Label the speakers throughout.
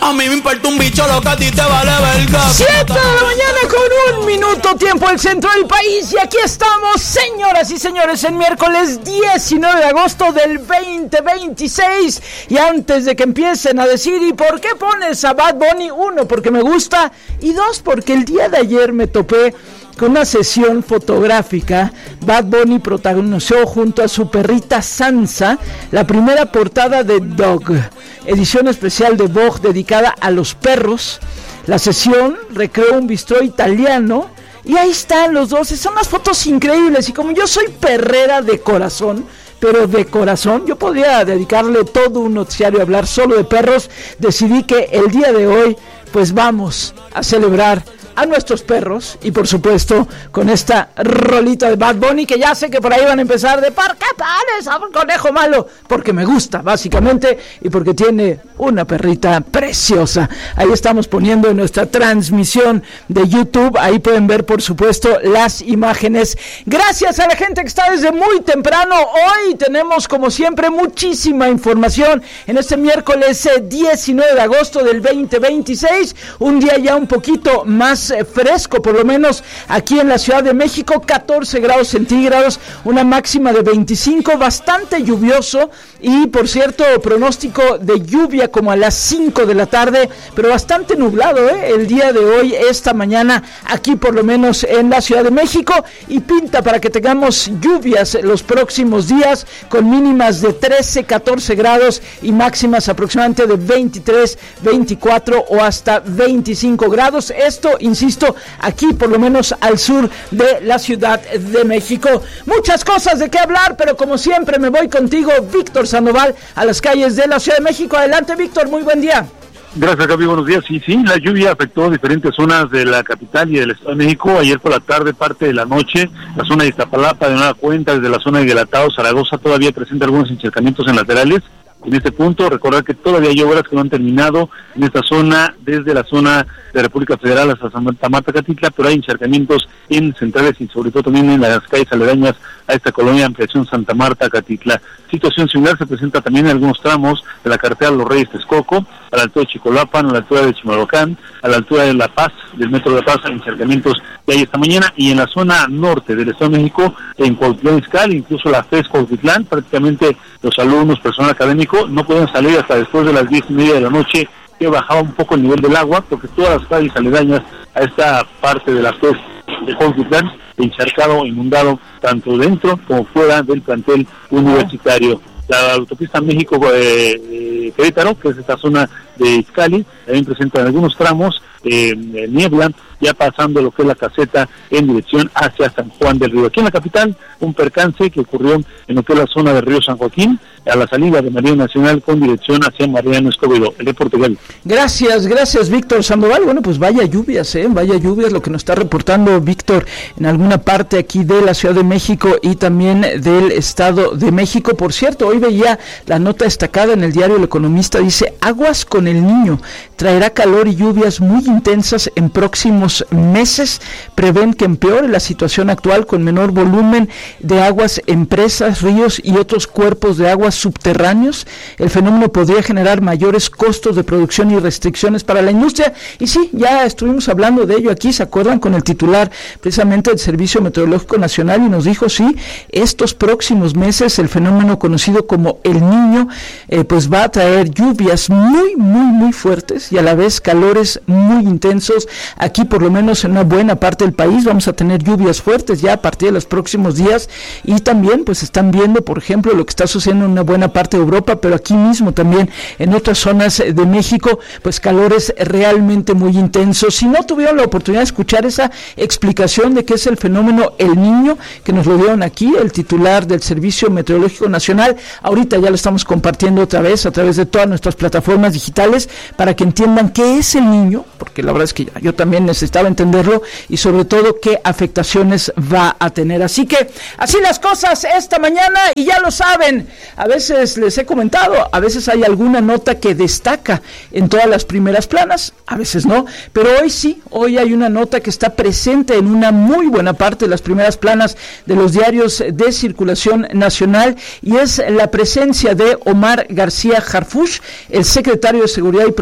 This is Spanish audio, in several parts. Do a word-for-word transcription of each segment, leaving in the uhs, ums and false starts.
Speaker 1: A mí me importa un bicho lo que a ti te vale verga.
Speaker 2: Siete de la mañana con un minuto, tiempo del centro del país. Y aquí estamos, señoras y señores, en miércoles diecinueve de agosto del veinte veintiséis. Y antes de que empiecen a decir, ¿y por qué pones a Bad Bunny? Uno, porque me gusta. Y dos, porque el día de ayer me topé con una sesión fotográfica. Bad Bunny protagonizó junto a su perrita Sansa la primera portada de Dog, edición especial de Vogue dedicada a los perros. La sesión recreó un bistró italiano y ahí están los dos. Son unas fotos increíbles y como yo soy perrera de corazón, pero de corazón, yo podría dedicarle todo un noticiario a hablar solo de perros. Decidí que el día de hoy pues vamos a celebrar a nuestros perros y por supuesto con esta rolita de Bad Bunny, que ya sé que por ahí van a empezar de ¿por qué pones a un conejo malo? Porque me gusta básicamente y porque tiene una perrita preciosa. Ahí estamos poniendo en nuestra transmisión de YouTube, ahí pueden ver por supuesto las imágenes. Gracias a la gente que está desde muy temprano. Hoy tenemos como siempre muchísima información en este miércoles diecinueve de agosto del veinte veintiséis, un día ya un poquito más fresco, por lo menos aquí en la Ciudad de México, catorce grados centígrados, una máxima de veinticinco, bastante lluvioso y por cierto pronóstico de lluvia como a las cinco de la tarde, pero bastante nublado ¿eh? el día de hoy, esta mañana aquí por lo menos en la Ciudad de México, y pinta para que tengamos lluvias los próximos días con mínimas de trece, catorce grados y máximas aproximadamente de veintitrés, veinticuatro o hasta veinticinco grados. Esto, insisto, aquí por lo menos al sur de la Ciudad de México. Muchas cosas de qué hablar, pero como siempre me voy contigo, Víctor Sandoval, a las calles de la Ciudad de México. Adelante, Víctor, muy buen día.
Speaker 3: Gracias, Gaby, buenos días. Sí, sí, la lluvia afectó diferentes zonas de la capital y del Estado de México. Ayer por la tarde, parte de la noche, la zona de Iztapalapa, de Nueva Cuenta, desde la zona de Guelatao, Zaragoza, todavía presenta algunos encharcamientos en laterales. En este punto, recordar que todavía hay obras que no han terminado en esta zona, desde la zona de República Federal hasta Santa Marta, Catitla, pero hay encharcamientos en centrales y sobre todo también en las calles aledañas a esta colonia Ampliación Santa Marta, Catitla. Situación similar se presenta también en algunos tramos de la carretera Los Reyes Texcoco, a la altura de Chicolapan, a la altura de Chimalhuacán, a la altura de La Paz, del Metro de La Paz, encharcamientos que hay esta mañana, y en la zona norte del Estado de México, en Cuautitlán Izcalli, incluso la FES Cuautitlán, prácticamente los alumnos, personal académico, no pueden salir hasta después de las diez y media de la noche, que bajaba un poco el nivel del agua, porque todas las calles aledañas a esta parte de la FES de Cuautitlán, encharcado, inundado, tanto dentro como fuera del plantel universitario. La autopista México eh, eh, Querétaro, que es esta zona de Izcalli, también presenta en algunos tramos eh, niebla, ya pasando lo que es la caseta en dirección hacia San Juan del Río. Aquí en la capital, un percance que ocurrió en lo que es la zona del río San Joaquín, a la salida de Mariano Nacional con dirección hacia Mariano Escobedo. El reporte, Gali.
Speaker 2: Gracias, gracias, Víctor Sandoval. Bueno, pues vaya lluvias, ¿eh? Vaya lluvias lo que nos está reportando Víctor en alguna parte aquí de la Ciudad de México y también del Estado de México. Por cierto, hoy veía la nota destacada en el diario El Economista, dice, aguas con el Niño, traerá calor y lluvias muy intensas en próximos meses, prevén que empeore la situación actual con menor volumen de aguas en presas, ríos y otros cuerpos de aguas subterráneos. El fenómeno podría generar mayores costos de producción y restricciones para la industria, y sí, ya estuvimos hablando de ello aquí, ¿se acuerdan? Con el titular precisamente del Servicio Meteorológico Nacional, y nos dijo, sí, estos próximos meses el fenómeno conocido como El Niño, eh, pues va a traer lluvias muy, muy, muy fuertes y a la vez calores muy intensos. Aquí por lo menos en una buena parte del país vamos a tener lluvias fuertes ya a partir de los próximos días, y también pues están viendo por ejemplo lo que está sucediendo en una buena parte de Europa, pero aquí mismo también en otras zonas de México, pues calores realmente muy intensos. Si no tuvieron la oportunidad de escuchar esa explicación de qué es el fenómeno El Niño, que nos lo dieron aquí el titular del Servicio Meteorológico Nacional, ahorita ya lo estamos compartiendo otra vez a través de todas nuestras plataformas digitales para que entiendan qué es el niño, porque la verdad es que ya, yo también necesitaba entenderlo, y sobre todo qué afectaciones va a tener. Así que así las cosas esta mañana, y ya lo saben, a veces les he comentado, a veces hay alguna nota que destaca en todas las primeras planas, a veces no, pero hoy sí, hoy hay una nota que está presente en una muy buena parte de las primeras planas de los diarios de circulación nacional, y es la presencia de Omar García Harfuch, el secretario de Seguridad y Protección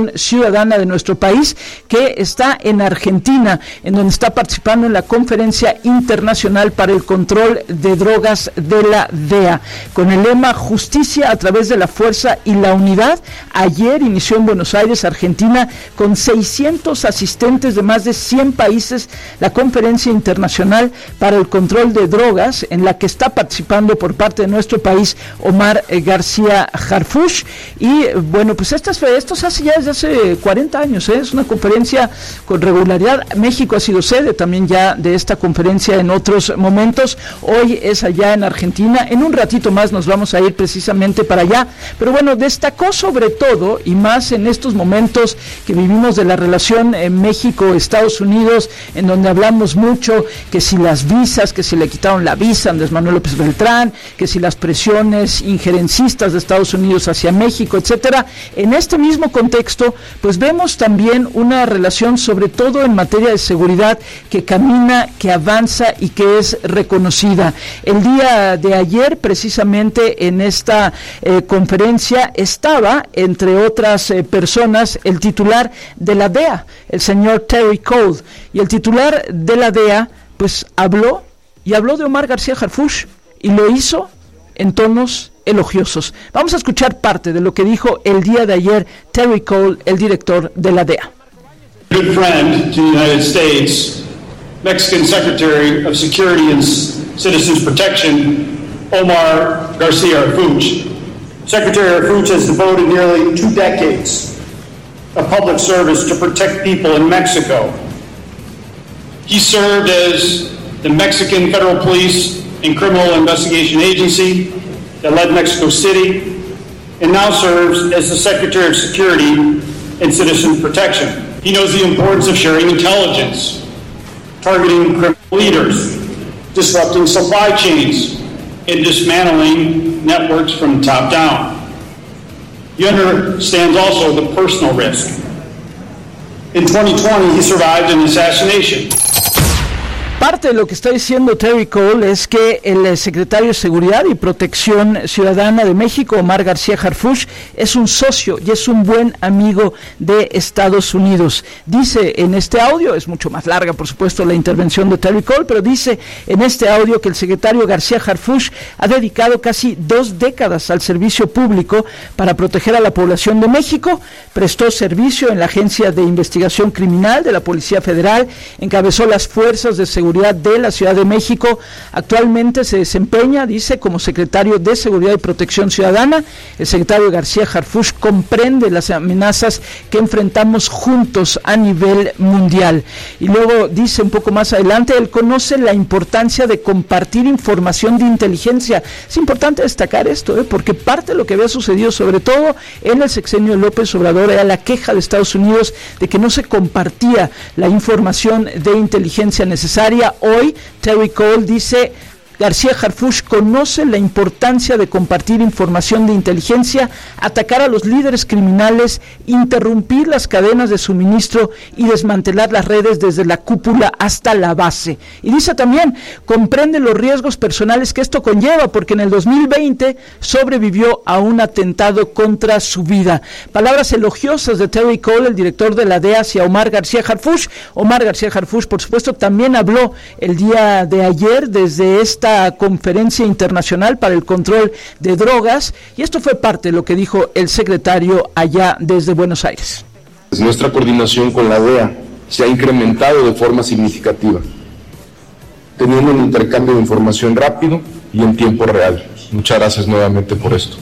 Speaker 2: Protección Ciudadana de nuestro país, que está en Argentina, en donde está participando en la Conferencia Internacional para el Control de Drogas de la D E A, con el lema Justicia a través de la fuerza y la unidad. Ayer inició en Buenos Aires, Argentina, con seiscientos asistentes de más de cien países, la Conferencia Internacional para el Control de Drogas, en la que está participando por parte de nuestro país Omar eh, García Harfuch. Y bueno, pues esto, esto se hace ya desde hace cuarenta años, ¿eh? Es una conferencia con regularidad. México ha sido sede también ya de esta conferencia en otros momentos. Hoy es allá en Argentina. En un ratito más nos vamos a ir precisamente para allá. Pero bueno, destacó sobre todo, y más en estos momentos que vivimos de la relación en México-Estados Unidos, en donde hablamos mucho que si las visas, que si le quitaron la visa a Andrés Manuel López Beltrán, que si las presiones injerencistas de Estados Unidos hacia México, etcétera. En este mismo contexto, pues vemos también una relación, sobre todo en materia de seguridad, que camina, que avanza y que es reconocida. El día de ayer, precisamente en esta eh, conferencia, estaba, entre otras eh, personas, el titular de la D E A, el señor Terry Cole, y el titular de la D E A, pues habló, y habló de Omar García Harfuch, y lo hizo en tonos elogiosos. Vamos a escuchar parte de lo que dijo el día de ayer Terry Cole, el director de la D E A.
Speaker 4: Good friend to the United States, Mexican Secretary of Security and Citizens Protection, Omar García Harfuch. Secretary Harfuch has devoted nearly two decades of public service to protect people in Mexico. He served as the Mexican Federal Police and Criminal Investigation Agency that led Mexico City, and now serves as the Secretary of Security and Citizen Protection. He knows the importance of sharing intelligence, targeting criminal leaders, disrupting supply chains, and dismantling networks from the top down. He understands also the personal risk. In twenty twenty, he survived an assassination.
Speaker 2: Parte de lo que está diciendo Terry Cole es que el secretario de Seguridad y Protección Ciudadana de México, Omar García Harfuch, es un socio y es un buen amigo de Estados Unidos. Dice en este audio, es mucho más larga por supuesto la intervención de Terry Cole, pero dice en este audio que el secretario García Harfuch ha dedicado casi dos décadas al servicio público para proteger a la población de México, prestó servicio en la Agencia de Investigación Criminal de la Policía Federal, encabezó las fuerzas de seguridad de la Ciudad de México, actualmente se desempeña, dice, como secretario de Seguridad y Protección Ciudadana. El secretario García Harfuch comprende las amenazas que enfrentamos juntos a nivel mundial. Y luego dice un poco más adelante, él conoce la importancia de compartir información de inteligencia. Es importante destacar esto, ¿eh? porque parte de lo que había sucedido, sobre todo en el sexenio de López Obrador, era la queja de Estados Unidos de que no se compartía la información de inteligencia necesaria. Hoy Terry Cole dice: García Harfuch conoce la importancia de compartir información de inteligencia, atacar a los líderes criminales, interrumpir las cadenas de suministro y desmantelar las redes desde la cúpula hasta la base. Y dice también, comprende los riesgos personales que esto conlleva, porque en el dos mil veinte sobrevivió a un atentado contra su vida. Palabras elogiosas de Terry Cole, el director de la D E A, hacia Omar García Harfuch. Omar García Harfuch, por supuesto, también habló el día de ayer desde esta Conferencia Internacional para el Control de Drogas, y esto fue parte de lo que dijo el secretario allá desde Buenos Aires.
Speaker 5: Nuestra coordinación con la D E A se ha incrementado de forma significativa, teniendo un intercambio de información rápido y en tiempo real. Muchas gracias nuevamente por esto.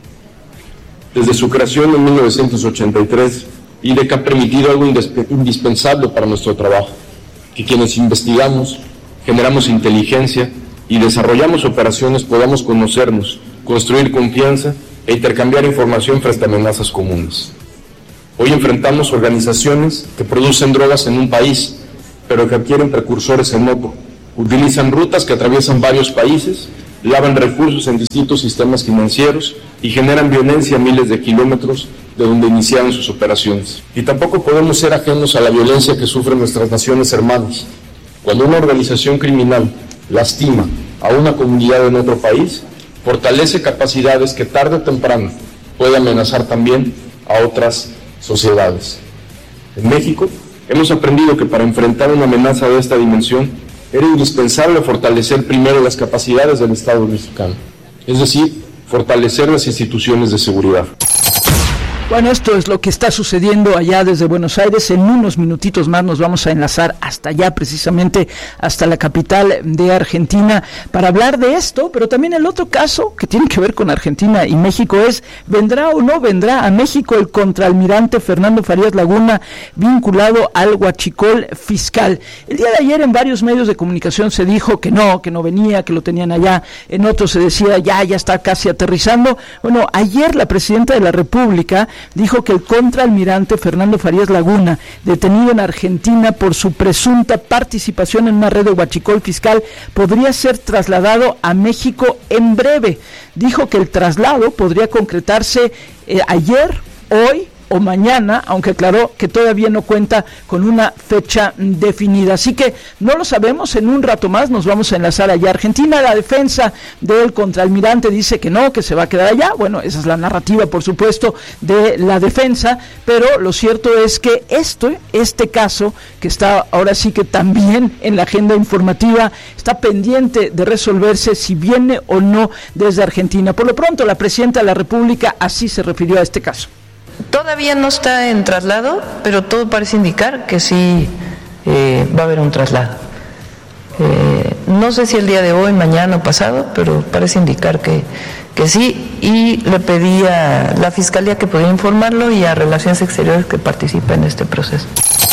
Speaker 5: Desde su creación en mil novecientos ochenta y tres, I D E C ha permitido algo indispensable para nuestro trabajo, que quienes investigamos, generamos inteligencia y desarrollamos operaciones podamos conocernos, construir confianza e intercambiar información frente a amenazas comunes. Hoy enfrentamos organizaciones que producen drogas en un país, pero que adquieren precursores en otro, utilizan rutas que atraviesan varios países, lavan recursos en distintos sistemas financieros y generan violencia a miles de kilómetros de donde iniciaron sus operaciones. Y tampoco podemos ser ajenos a la violencia que sufren nuestras naciones hermanas. Cuando una organización criminal lastima a una comunidad en otro país, fortalece capacidades que tarde o temprano puede amenazar también a otras sociedades. En México, hemos aprendido que para enfrentar una amenaza de esta dimensión era indispensable fortalecer primero las capacidades del Estado mexicano, es decir, fortalecer las instituciones de seguridad.
Speaker 2: Bueno, esto es lo que está sucediendo allá desde Buenos Aires. En unos minutitos más nos vamos a enlazar hasta allá, precisamente hasta la capital de Argentina, para hablar de esto, pero también el otro caso que tiene que ver con Argentina y México es, ¿vendrá o no vendrá a México el contraalmirante Fernando Farías Laguna vinculado al huachicol fiscal? El día de ayer en varios medios de comunicación se dijo que no, que no venía, que lo tenían allá, en otros se decía ya, ya está casi aterrizando. Bueno, ayer la presidenta de la República dijo que el contraalmirante Fernando Farías Laguna, detenido en Argentina por su presunta participación en una red de huachicol fiscal, podría ser trasladado a México en breve. Dijo que el traslado podría concretarse eh, ayer, hoy o mañana, aunque aclaró que todavía no cuenta con una fecha definida. Así que no lo sabemos, en un rato más nos vamos a enlazar allá a Argentina. La defensa del contraalmirante dice que no, que se va a quedar allá. Bueno, esa es la narrativa, por supuesto, de la defensa, pero lo cierto es que esto, este caso, que está ahora sí que también en la agenda informativa, está pendiente de resolverse si viene o no desde Argentina. Por lo pronto, la presidenta de la República así se refirió a este caso.
Speaker 6: Todavía no está en traslado, pero todo parece indicar que sí eh, va a haber un traslado. Eh, no sé si el día de hoy, mañana o pasado, pero parece indicar que, que sí, y le pedí a la Fiscalía que pudiera informarlo y a Relaciones Exteriores que participe en este proceso.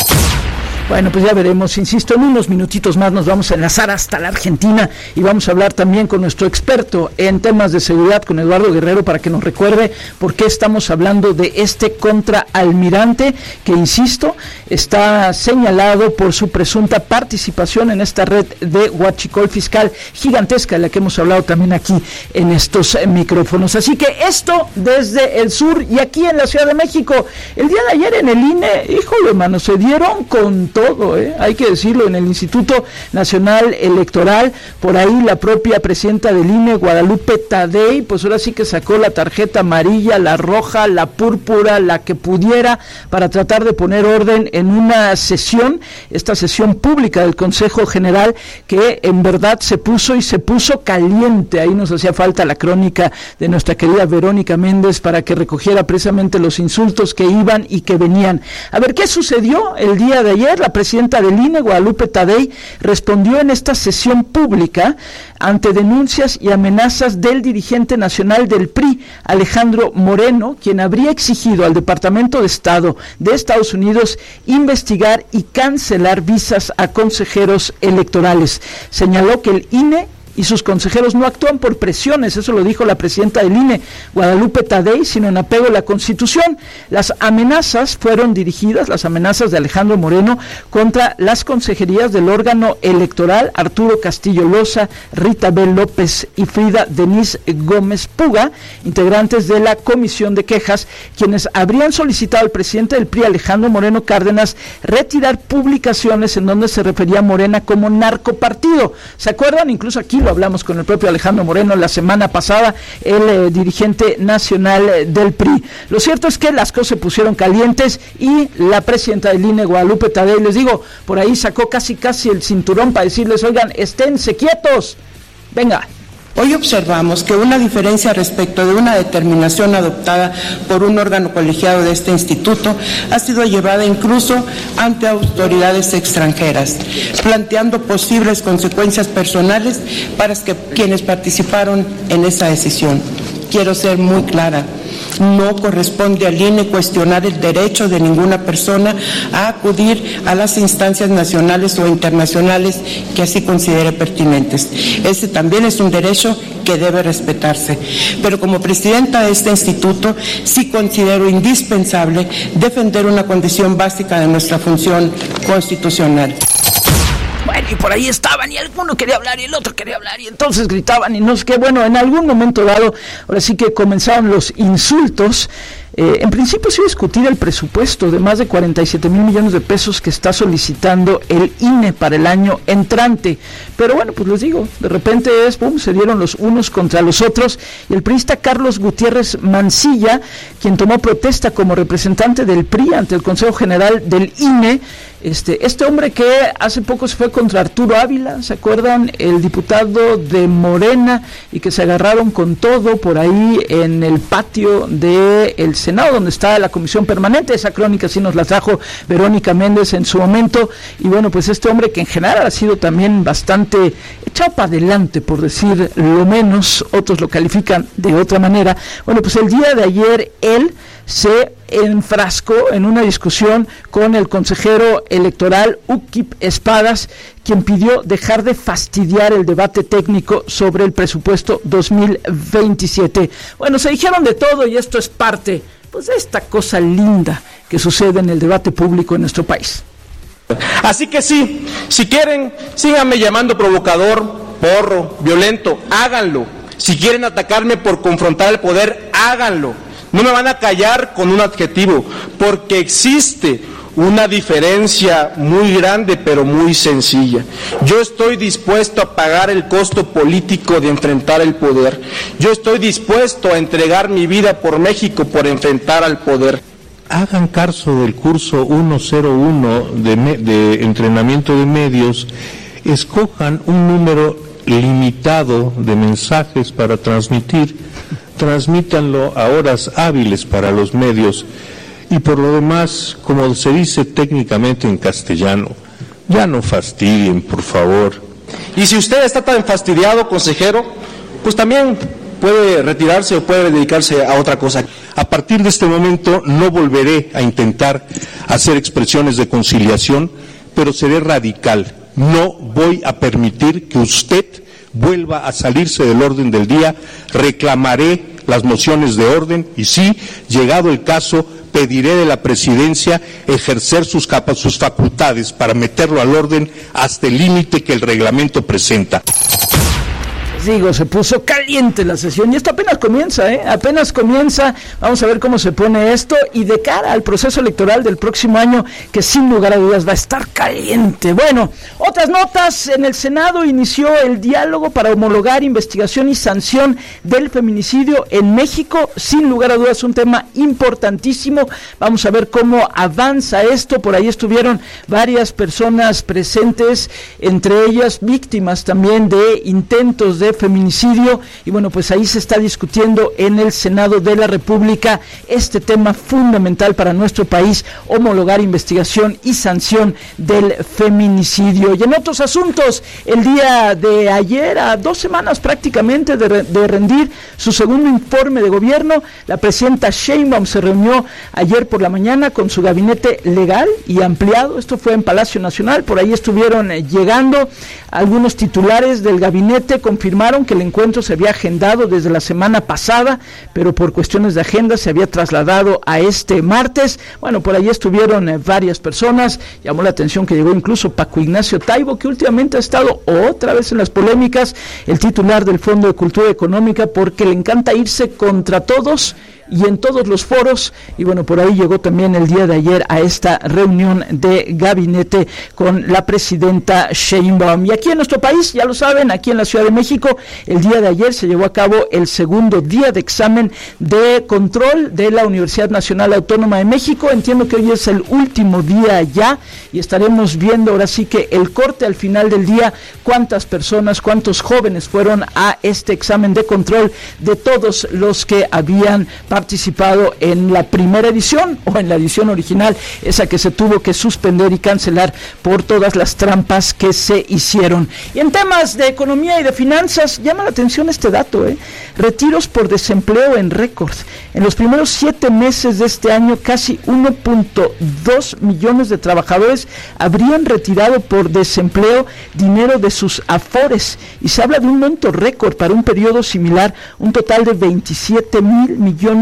Speaker 2: Bueno, pues ya veremos, insisto, en unos minutitos más nos vamos a enlazar hasta la Argentina y vamos a hablar también con nuestro experto en temas de seguridad, con Eduardo Guerrero, para que nos recuerde por qué estamos hablando de este contraalmirante que, insisto, está señalado por su presunta participación en esta red de huachicol fiscal gigantesca, de la que hemos hablado también aquí en estos micrófonos. Así que esto desde el sur y aquí en la Ciudad de México. El día de ayer en el I N E, híjole, hermano, se dieron con todo. Todo, ¿eh? Hay que decirlo, en el Instituto Nacional Electoral, por ahí la propia presidenta del I N E, Guadalupe Tadei, pues ahora sí que sacó la tarjeta amarilla, la roja, la púrpura, la que pudiera, para tratar de poner orden en una sesión, esta sesión pública del Consejo General, que en verdad se puso y se puso caliente. Ahí nos hacía falta la crónica de nuestra querida Verónica Méndez para que recogiera precisamente los insultos que iban y que venían. A ver, ¿qué sucedió el día de ayer? La presidenta del I N E, Guadalupe Tadei, respondió en esta sesión pública ante denuncias y amenazas del dirigente nacional del P R I, Alejandro Moreno, quien habría exigido al Departamento de Estado de Estados Unidos investigar y cancelar visas a consejeros electorales. Señaló que el I N E y sus consejeros no actúan por presiones, eso lo dijo la presidenta del I N E, Guadalupe Tadei, sino en apego a la Constitución. Las amenazas fueron dirigidas, las amenazas de Alejandro Moreno, contra las consejerías del órgano electoral, Arturo Castillo Loza, Rita B. López y Frida Denise Gómez Puga, integrantes de la Comisión de Quejas, quienes habrían solicitado al presidente del P R I, Alejandro Moreno Cárdenas, retirar publicaciones en donde se refería a Morena como narcopartido. ¿Se acuerdan? Incluso aquí lo hablamos con el propio Alejandro Moreno la semana pasada, el eh, dirigente nacional eh, del P R I. Lo cierto es que las cosas se pusieron calientes y la presidenta del I N E, Guadalupe Tadei, les digo, por ahí sacó casi casi el cinturón para decirles, oigan, esténse quietos, venga.
Speaker 7: Hoy observamos que una diferencia respecto de una determinación adoptada por un órgano colegiado de este instituto ha sido llevada incluso ante autoridades extranjeras, planteando posibles consecuencias personales para que, quienes participaron en esa decisión. Quiero ser muy clara. No corresponde al I N E cuestionar el derecho de ninguna persona a acudir a las instancias nacionales o internacionales que así considere pertinentes. Ese también es un derecho que debe respetarse. Pero como presidenta de este instituto, sí considero indispensable defender una condición básica de nuestra función constitucional.
Speaker 2: Bueno, y por ahí estaban, y alguno quería hablar, y el otro quería hablar, y entonces gritaban, y no sé qué. Bueno, en algún momento dado, ahora sí que comenzaron los insultos. eh, en principio sí discutir el presupuesto de más de cuarenta y siete mil millones de pesos que está solicitando el I N E para el año entrante, pero bueno, pues les digo, de repente es, pum, se dieron los unos contra los otros, y el priista Carlos Gutiérrez Mancilla, quien tomó protesta como representante del P R I ante el Consejo General del I N E, Este, este hombre que hace poco se fue contra Arturo Ávila, ¿se acuerdan? El diputado de Morena, y que se agarraron con todo por ahí en el patio del Senado, donde está la comisión permanente. Esa crónica sí nos la trajo Verónica Méndez en su momento, y bueno, pues este hombre que en general ha sido también bastante echado para adelante, por decir lo menos, otros lo califican de otra manera. Bueno, pues el día de ayer él se enfrascó en una discusión con el consejero electoral Uquip Espadas, quien pidió dejar de fastidiar el debate técnico sobre el presupuesto dos mil veintisiete. Bueno, se dijeron de todo, y esto es parte, pues, de esta cosa linda que sucede en el debate público en nuestro país.
Speaker 1: Así que sí, si quieren, síganme llamando provocador, porro, violento, háganlo. Si quieren atacarme por confrontar el poder, háganlo. No me van a callar con un adjetivo, porque existe una diferencia muy grande, pero muy sencilla. Yo estoy dispuesto a pagar el costo político de enfrentar el poder. Yo estoy dispuesto a entregar mi vida por México por enfrentar al poder.
Speaker 8: Hagan caso del curso ciento uno de, me, de entrenamiento de medios, escojan un número limitado de mensajes para transmitir, transmítanlo a horas hábiles para los medios, y por lo demás, como se dice técnicamente en castellano, ya no fastidien, por favor.
Speaker 1: Y si usted está tan fastidiado, consejero, pues también puede retirarse o puede dedicarse a otra cosa.
Speaker 8: A partir de este momento no volveré a intentar hacer expresiones de conciliación, pero seré radical. No voy a permitir que usted vuelva a salirse del orden del día. Reclamaré las mociones de orden y, sí, llegado el caso, pediré de la presidencia ejercer sus capas, sus facultades para meterlo al orden hasta el límite que el reglamento presenta.
Speaker 2: Digo, se puso caliente la sesión, y esto apenas comienza, ¿eh? Apenas comienza. Vamos a ver cómo se pone esto, y de cara al proceso electoral del próximo año, que sin lugar a dudas va a estar caliente. Bueno, otras notas: en el Senado inició el diálogo para homologar investigación y sanción del feminicidio en México. Sin lugar a dudas un tema importantísimo. Vamos a ver cómo avanza esto. Por ahí estuvieron varias personas presentes, entre ellas víctimas también de intentos de feminicidio, y bueno, pues ahí se está discutiendo en el Senado de la República este tema fundamental para nuestro país: homologar investigación y sanción del feminicidio. Y en otros asuntos, el día de ayer, a dos semanas prácticamente de, de rendir su segundo informe de gobierno, la presidenta Sheinbaum se reunió ayer por la mañana con su gabinete legal y ampliado. Esto fue en Palacio Nacional. Por ahí estuvieron eh, llegando algunos titulares del gabinete. Confirmaron que el encuentro se había agendado desde la semana pasada, pero por cuestiones de agenda se había trasladado a este martes. Bueno, por ahí estuvieron eh, varias personas. Llamó la atención que llegó incluso Paco Ignacio Taibo, que últimamente ha estado otra vez en las polémicas, el titular del Fondo de Cultura Económica, porque le encanta irse contra todos y en todos los foros. Y bueno, por ahí llegó también el día de ayer a esta reunión de gabinete con la presidenta Sheinbaum. Y aquí en nuestro país, ya lo saben, aquí en la Ciudad de México, el día de ayer se llevó a cabo el segundo día de examen de control de la Universidad Nacional Autónoma de México. Entiendo que hoy es el último día ya, y estaremos viendo ahora sí que el corte al final del día, cuántas personas, cuántos jóvenes fueron a este examen de control de todos los que habían participado participado en la primera edición o en la edición original, esa que se tuvo que suspender y cancelar por todas las trampas que se hicieron. Y en temas de economía y de finanzas, llama la atención este dato, ¿eh? Retiros por desempleo en récord. En los primeros siete meses de este año, casi uno punto dos millones de trabajadores habrían retirado por desempleo dinero de sus afores, y se habla de un monto récord para un periodo similar, un total de veintisiete mil millones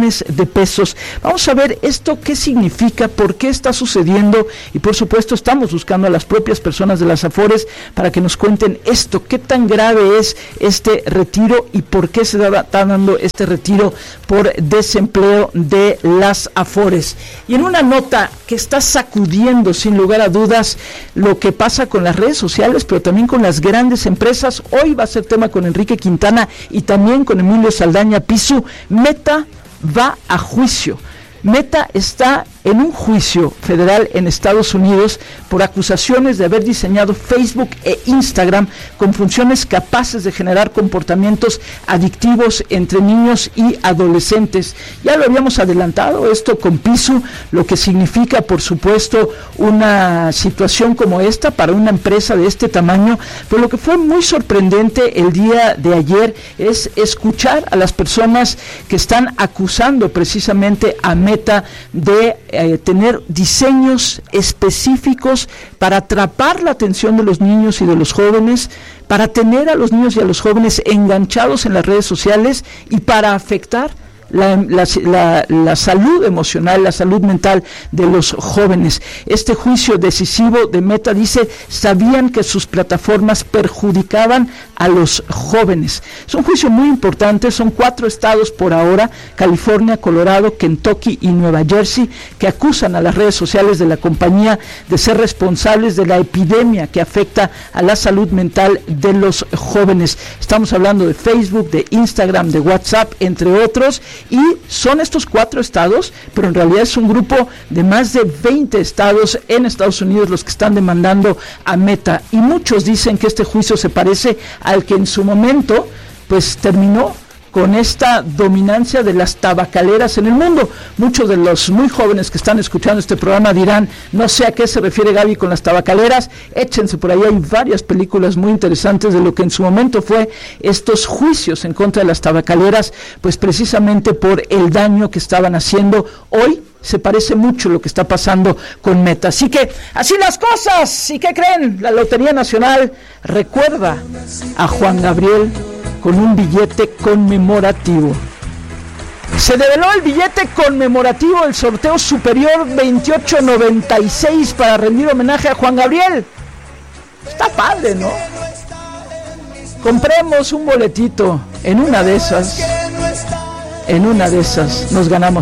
Speaker 2: millones de pesos. Vamos a ver esto qué significa, por qué está sucediendo y por supuesto estamos buscando a las propias personas de las Afores para que nos cuenten esto, qué tan grave es este retiro y por qué se da, está dando este retiro por desempleo de las Afores. Y en una nota que está sacudiendo sin lugar a dudas lo que pasa con las redes sociales, pero también con las grandes empresas, hoy va a ser tema con Enrique Quintana y también con Emilio Saldaña Pisu. Meta va a juicio. Meta está en un juicio federal en Estados Unidos por acusaciones de haber diseñado Facebook e Instagram con funciones capaces de generar comportamientos adictivos entre niños y adolescentes. Ya lo habíamos adelantado esto con Pisu, lo que significa, por supuesto, una situación como esta para una empresa de este tamaño, pero lo que fue muy sorprendente el día de ayer es escuchar a las personas que están acusando precisamente a Meta de eh, tener diseños específicos para atrapar la atención de los niños y de los jóvenes, para tener a los niños y a los jóvenes enganchados en las redes sociales y para afectar La, la, la, la salud emocional, la salud mental de los jóvenes. Este juicio decisivo de Meta dice, sabían que sus plataformas perjudicaban a los jóvenes. Es un juicio muy importante, son cuatro estados por ahora, California, Colorado, Kentucky y Nueva Jersey, que acusan a las redes sociales de la compañía de ser responsables de la epidemia que afecta a la salud mental de los jóvenes. Estamos hablando de Facebook, de Instagram, de WhatsApp, entre otros. Y son estos cuatro estados, pero en realidad es un grupo de más de veinte estados en Estados Unidos los que están demandando a Meta. Y muchos dicen que este juicio se parece al que en su momento pues terminó con esta dominancia de las tabacaleras en el mundo. Muchos de los muy jóvenes que están escuchando este programa dirán, no sé a qué se refiere Gaby con las tabacaleras, échense por ahí, hay varias películas muy interesantes de lo que en su momento fue estos juicios en contra de las tabacaleras, pues precisamente por el daño que estaban haciendo. Hoy se parece mucho lo que está pasando con Meta. Así que, así las cosas. ¿Y qué creen? La Lotería Nacional recuerda a Juan Gabriel con un billete conmemorativo. Se develó el billete conmemorativo del sorteo superior veintiocho noventa y seis para rendir homenaje a Juan Gabriel. Está padre, ¿no? Compremos un boletito. En una de esas, en una de esas nos ganamos